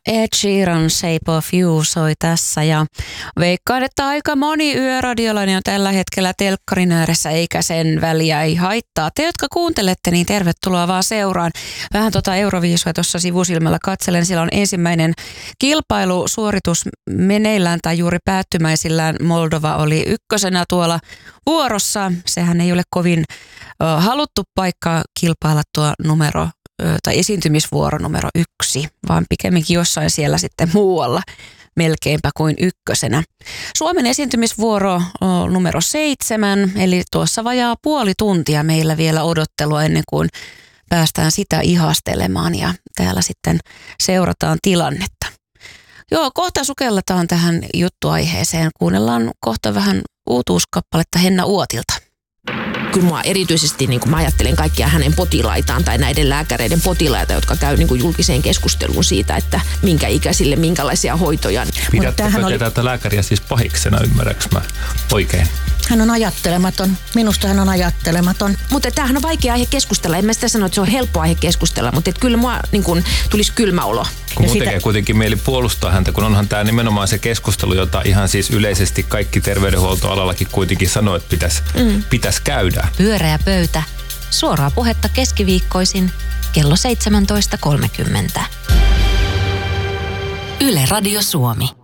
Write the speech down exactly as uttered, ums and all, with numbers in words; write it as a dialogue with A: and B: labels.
A: Ed Sheeran Shape of You soi tässä ja veikkaan, että aika moni yöradiolainen on tällä hetkellä telkkarin ääressä eikä sen väliä ei haittaa. Te, jotka kuuntelette, niin tervetuloa vaan seuraan. Vähän tuota Euroviisua tuossa sivusilmällä katselen. Siellä on ensimmäinen kilpailusuoritus meneillään tai juuri päättymäisillään. Moldova oli ykkösenä tuolla vuorossa. Sehän ei ole kovin uh, haluttu paikka kilpailla tuo numero tai esiintymisvuoro numero yksi, vaan pikemminkin jossain siellä sitten muualla melkeinpä kuin ykkösenä. Suomen esiintymisvuoro on numero seitsemän, eli tuossa vajaa puoli tuntia meillä vielä odottelua ennen kuin päästään sitä ihastelemaan ja täällä sitten seurataan tilannetta. Joo, kohta sukelletaan tähän juttuaiheeseen. Kuunnellaan kohta vähän uutuuskappaletta Henna Uotilta.
B: Kyllä mua erityisesti, niin kuin mä ajattelen kaikkia hänen potilaitaan tai näiden lääkäreiden potilaita, jotka käy niin kuin julkiseen keskusteluun siitä, että minkä ikäisille, minkälaisia hoitoja.
C: Pidättekö oli... tätä lääkäriä siis pahiksena, ymmärräks mä oikein?
D: Hän on ajattelematon. Minusta hän on ajattelematon.
B: Mutta tämähän on vaikea aihe keskustella. En mä sitä sano, että se on helppo aihe keskustella, mutta kyllä mua niin kun, tulisi kylmä olo.
C: Kun mun
D: sitä...
C: tekee kuitenkin mieli puolustaa häntä, kun onhan tämä nimenomaan se keskustelu, jota ihan siis yleisesti kaikki terveydenhuoltoalallakin kuitenkin sanoo, että pitäisi mm. pitäis käydä.
E: Pyöreä pöytä. Suoraa puhetta keskiviikkoisin kello seitsemäntoista kolmekymmentä. Yle Radio Suomi.